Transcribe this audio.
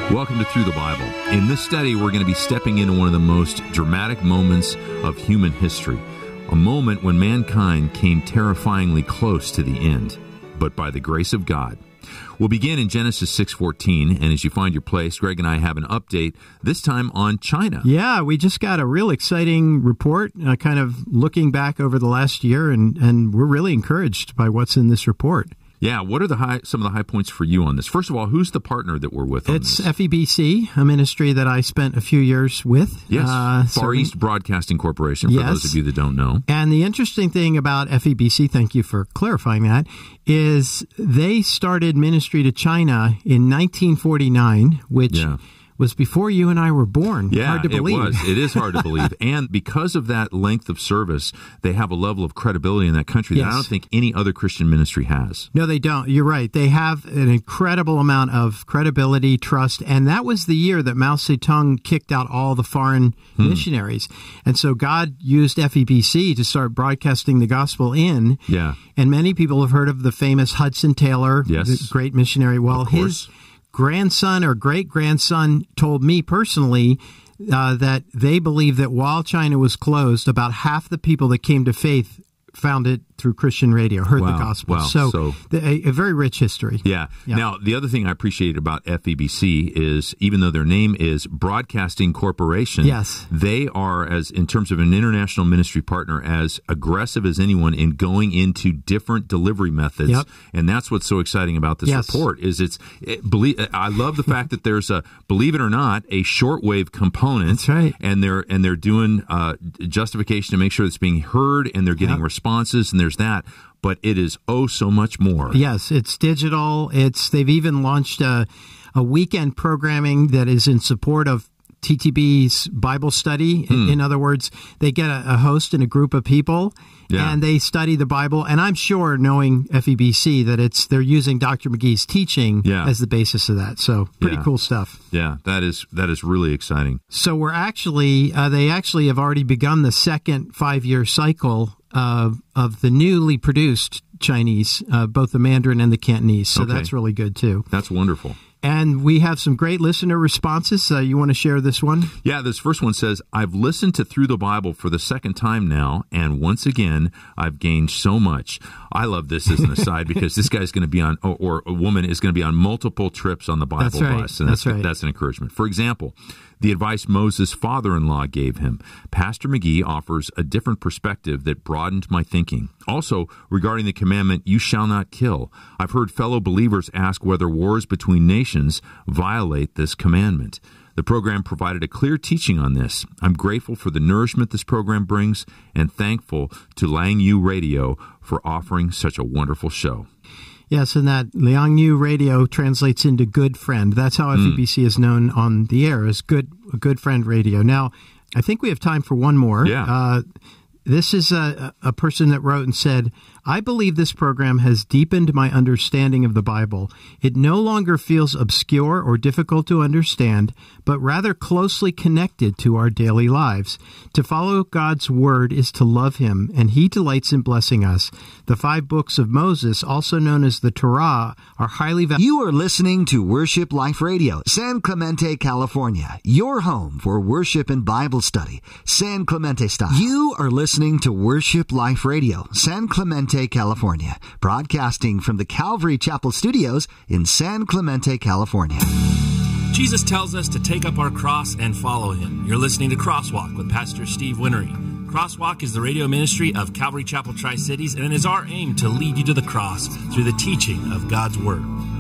Welcome to Through the Bible. In this study, we're going to be stepping into one of the most dramatic moments of human history, a moment when mankind came terrifyingly close to the end, but by the grace of God. We'll begin in Genesis 6:14, and as you find your place, Greg and I have an update, this time on China. Yeah, we just got a real exciting report, kind of looking back over the last year, and we're really encouraged by what's in this report. Yeah, what are some of the high points for you on this? First of all, who's the partner that we're with on this? It's FEBC, a ministry that I spent a few years with. Yes, Far East Broadcasting Corporation, for those of you that don't know. And the interesting thing about FEBC, thank you for clarifying that, is they started ministry to China in 1949, which was before you and I were born. Yeah, hard to believe. It was. It is hard to believe. And because of that length of service, they have a level of credibility in that country that I don't think any other Christian ministry has. No, they don't. You're right. They have an incredible amount of credibility, trust, and that was the year that Mao Zedong kicked out all the foreign missionaries. And so God used FEBC to start broadcasting the gospel in. Yeah. And many people have heard of the famous Hudson Taylor, the great missionary. Well, his grandson or great-grandson told me personally that they believe that while China was closed, about half the people that came to faith found it through Christian radio, heard the gospel. Wow. So a very rich history. Yeah. Now, the other thing I appreciate about FEBC is even though their name is Broadcasting Corporation, they are, as in terms of an international ministry partner, as aggressive as anyone in going into different delivery methods. And that's what's so exciting about this report is I love the fact that there's a, believe it or not, a shortwave component. That's right. And they're doing justification to make sure it's being heard and they're getting responses, and there's that, but it is so much more. Yes, it's digital. They've even launched a weekend programming that is in support of TTB's Bible study. In other words, they get a host and a group of people, and they study the Bible. And I'm sure, knowing FEBC, that they're using Dr. McGee's teaching as the basis of that. So pretty cool stuff. Yeah, that is really exciting. So we're actually, they actually have already begun the second 5-year cycle of the newly produced Chinese, both the Mandarin and the Cantonese. So that's really good, too. That's wonderful. And we have some great listener responses. You want to share this one? Yeah, this first one says, I've listened to Through the Bible for the second time now, and once again, I've gained so much. I love this as an aside because this guy's going to be on, or a woman is going to be on multiple trips on the Bible bus. And that's an encouragement. For example, the advice Moses' father-in-law gave him. Pastor McGee offers a different perspective that broadened my thinking. Also, regarding the commandment, you shall not kill. I've heard fellow believers ask whether wars between nations violate this commandment. The program provided a clear teaching on this. I'm grateful for the nourishment this program brings and thankful to Liang Yu Radio for offering such a wonderful show. Yes, and that Liang Yu Radio translates into good friend. That's how FEBC is known on the air, as good friend radio. Now, I think we have time for one more. Yeah. This is a person that wrote and said, I believe this program has deepened my understanding of the Bible. It no longer feels obscure or difficult to understand, but rather closely connected to our daily lives. To follow God's Word is to love Him, and He delights in blessing us. The 5 books of Moses, also known as the Torah, are highly valuable. You are listening to Worship Life Radio, San Clemente, California, your home for worship and Bible study, San Clemente style. You are listening to Worship Life Radio, San Clemente, California, broadcasting from the Calvary Chapel Studios in San Clemente, California. Jesus tells us to take up our cross and follow Him. You're listening to Crosswalk with Pastor Steve Winnery. Crosswalk is the radio ministry of Calvary Chapel Tri-Cities, and it is our aim to lead you to the cross through the teaching of God's Word.